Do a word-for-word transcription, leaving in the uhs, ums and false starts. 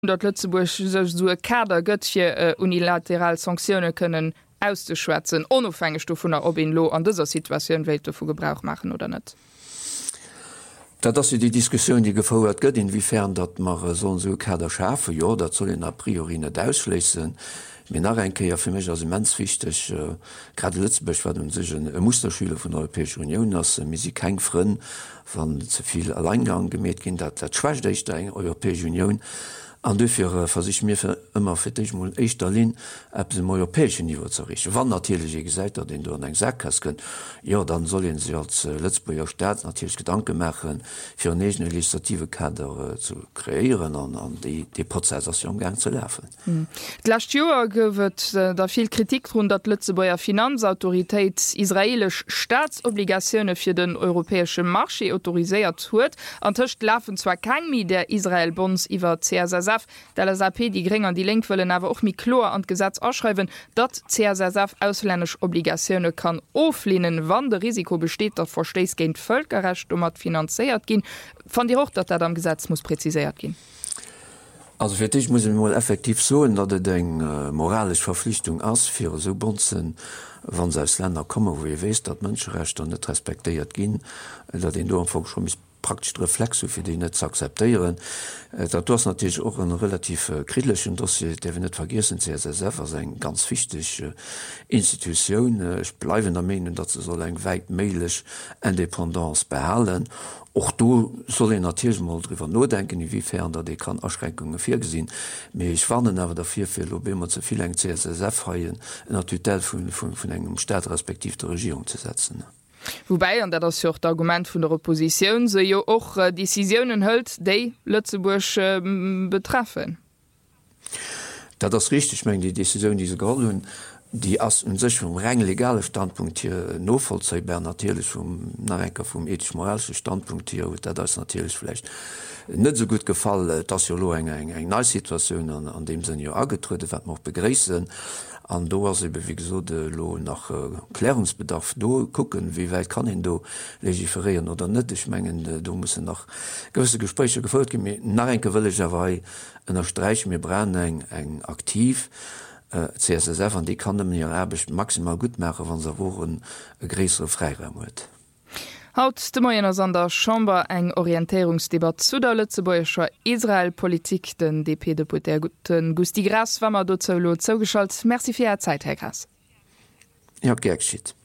dat Lützeburg sech so Kader gëttje äh, unilateral Sanktionen können auszuschwätzen, onofhängig vun der ob in Lo an dieser Situation Welt vu Gebrauch machen oder net. Da das die Diskussion, die gefordert gëtt, inwiefern dat mar so so Kader schafe, ja, dat soll in a priori net ausschließen. Min nachrenke ja fir mech as immens wichtig, äh, grad Lützeburg war sich een Musterschüler vun der Europäische Union ass äh, mis kein Fën van zuviel Alleingang gemet gin, dat dat schwächcht eng Europäische Union. An dofir äh, ver sich mir fir immer firich mo eich Berlin ab dem europäesche Niveau zerrich. Wann natürlich gesäit dat den du an eng Sack has könnt, ja dann sollen sie als äh, Lützburger Staat natürlich Gedanke machen fir negen legislative Kader äh, zu kreieren an an die die Prozessation gang zu läfen. Hm. Last Joer gewet äh, da viel Kritik rund dat Lützeburger Finanzautoritéit israelisch Staatsobligationune fir den europäesche Marché autoriséiert huet, ancht lafen zwar kein mi der Israelbonds iwwer C S S F, der S A P die gering an die Lenk wollen aber auch mit Chlor an Gesetz ausschreiben, dat C S S F ausländisch Obligationen kann auflehnen, wann der Risiko besteht, dat Verstöße gegen Völkerrecht um finanziert gehen. Von die hoch, dat er am Gesetz muss präzisiert gehen. Also für dich muss ich mal effektiv so, dass er eng äh, moralisch Verpflichtung ass für so Bonzen, wann se aus Länder kommen, wo ihr wisst, dat Menschenrechte nicht respektiert gehen, dat den du einfach schon mis praktisch Reflexo für die net zu akzeptieren. Dat du hast natürlich auch een relativ äh, kritischen Dossier, der wir net vergessen C S S F als eng ganz wichtig äh, Institution. Äh, ich bleibe der Meinung, dat sie soll eng weit meilig Independance behalen. Auch du soll natürlich mal darüber nachdenken, inwiefern da die kann Erschränkungen vorgesehen. Aber ich warne aber dafür, ob immer zu viel eng C S S F haben, in der Tutelle von, von, von einem Staat respektive der Regierung zu setzen. Wobei an dat das jocht Argument vun der Opposition se jo och äh, Decisionen hëlt, déi Lützeburg äh, betreffen. Da das richtig meng die Decision diese Grund, die as sech vum rein legale Standpunkt hier novollzeigbar natürlich vom Narenker vom ethisch moralische Standpunkt hier, dat das natürlich vielleicht net so gut gefallen, dass jo lo eng eng eng Neusituation an, an dem se jo agetrdet wat noch begreessen. An do se wie so de lo nach äh, Klärungsbedarf do gucken, wie weit kann hin do legiferieren oder net. Ich mengen du muss nach gewisse Gespräche gefolgt Narenke will ich awei ennner Streich mir brennen eng eng aktiv äh, C S S F an die kann dem mir erbeg maximal gut machen, wann se woen e gräsere Freiraum huet. Haut de Moienners an der Chamber eng Orientierungsdebat zu der Lützeburgischer Israelpolitik den D P-Deputierten Gusti Gras wammer do zoulo zougeschalt. Merci fir Zeit, Herr Gras. Ja, gern geschieht.